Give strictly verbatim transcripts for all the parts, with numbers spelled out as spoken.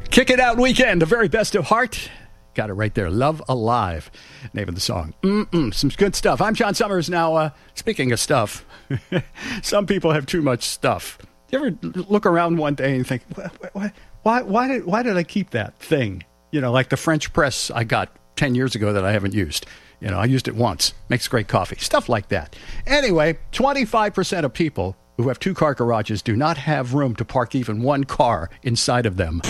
Kick It Out Weekend, the very best of Heart. Got it right there. Love Alive, name of the song. Mm-mm, some good stuff. I'm John Summers. Now, uh, speaking of stuff, some people have too much stuff. You ever look around one day and think, why, why, why, did, why did I keep that thing? You know, like the French press I got ten years ago that I haven't used. You know, I used it once. Makes great coffee. Stuff like that. Anyway, twenty-five percent of people who have two-car garages do not have room to park even one car inside of them.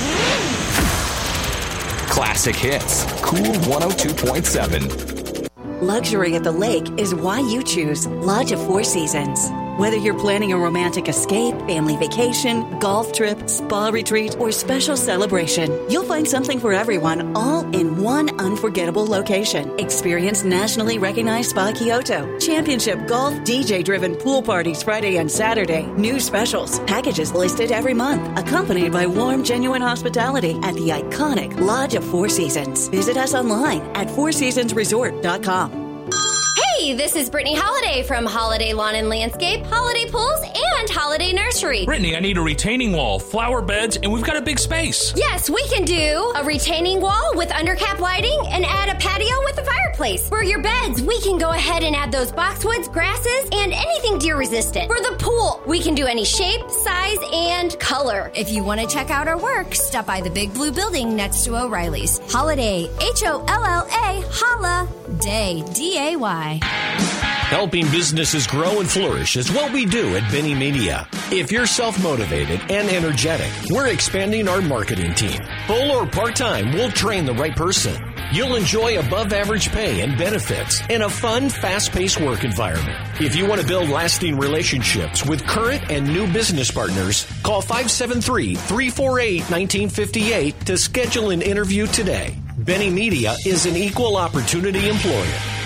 Classic hits. Cool one oh two point seven. Luxury at the lake is why you choose Lodge of Four Seasons. Whether you're planning a romantic escape, family vacation, golf trip, spa retreat, or special celebration, you'll find something for everyone all in one unforgettable location. Experience nationally recognized Spa Kyoto, championship golf, D J-driven pool parties Friday and Saturday, new specials, packages listed every month, accompanied by warm, genuine hospitality at the iconic Lodge of Four Seasons. Visit us online at four seasons resort dot com. Hey, this is Brittany Holiday from Holiday Lawn and Landscape, Holiday Pools, and Holiday Nursery. Brittany, I need a retaining wall, flower beds, and we've got a big space. Yes, we can do a retaining wall with undercap lighting and add a patio with a fireplace. For your beds, we can go ahead and add those boxwoods, grasses, and anything deer resistant. For the pool, we can do any shape, size, and color. If you want to check out our work, stop by the big blue building next to O'Reilly's. Holiday, H O L L A, Holla Day, D A Y. Helping businesses grow and flourish is what we do at Benny Media. If you're self-motivated and energetic, we're expanding our marketing team. Full or part-time, we'll train the right person. You'll enjoy above-average pay and benefits in a fun, fast-paced work environment. If you want to build lasting relationships with current and new business partners, call five seven three, three four eight, one nine five eight to schedule an interview today. Benny Media is an equal opportunity employer.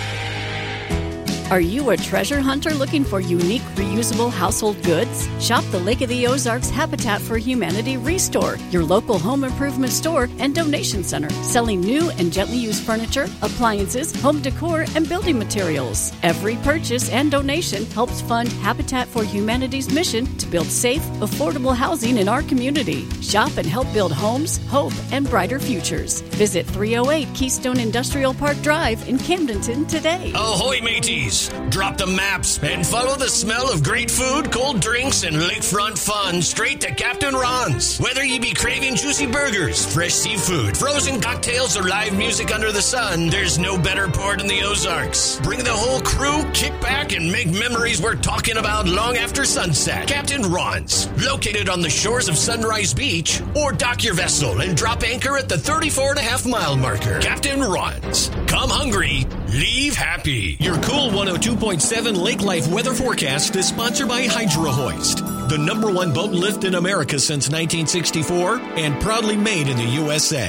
Are you a treasure hunter looking for unique, reusable household goods? Shop the Lake of the Ozarks Habitat for Humanity Restore, your local home improvement store and donation center, selling new and gently used furniture, appliances, home decor, and building materials. Every purchase and donation helps fund Habitat for Humanity's mission to build safe, affordable housing in our community. Shop and help build homes, hope, and brighter futures. Visit three oh eight Keystone Industrial Park Drive in Camdenton today. Ahoy, mateys! Drop the maps and follow the smell of great food, cold drinks, and lakefront fun straight to Captain Ron's. Whether you be craving juicy burgers, fresh seafood, frozen cocktails, or live music under the sun, there's no better port in the Ozarks. Bring the whole crew, kick back, and make memories we're talking about long after sunset. Captain Ron's, located on the shores of Sunrise Beach, or dock your vessel and drop anchor at the thirty-four and a half mile marker. Captain Ron's. Come hungry, leave happy. Your cool one oh two point seven Lake Life weather forecast is sponsored by Hydro Hoist, the number one boat lift in America since nineteen sixty-four and proudly made in the U S A.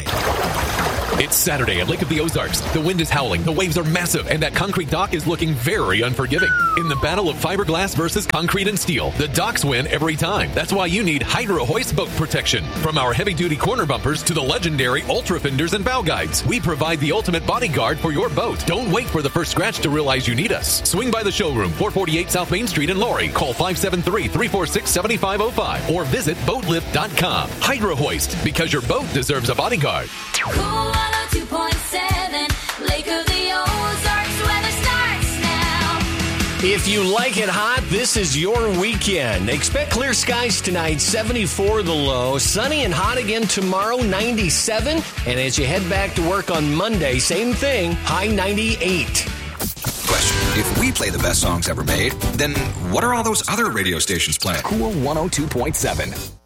It's Saturday at Lake of the Ozarks. The wind is howling, the waves are massive, and that concrete dock is looking very unforgiving. In the battle of fiberglass versus concrete and steel, the docks win every time. That's why you need Hydro Hoist boat protection. From our heavy-duty corner bumpers to the legendary Ultra Fenders and bow guides, we provide the ultimate bodyguard for your boat. Don't wait for the first scratch to realize you need us. Swing by the showroom, four forty-eight South Main Street in Laurie. Call five seven three, three four six, seven five zero five or visit boat lift dot com. Hydro Hoist, because your boat deserves a bodyguard. Cool one oh two point seven, Lake of the Ozarks, weather starts now. If you like it hot, this is your weekend. Expect clear skies tonight, seventy-four the low. Sunny and hot again tomorrow, ninety-seven. And as you head back to work on Monday, same thing, high ninety-eight. Question: if we play the best songs ever made, then what are all those other radio stations playing? Cool one oh two point seven.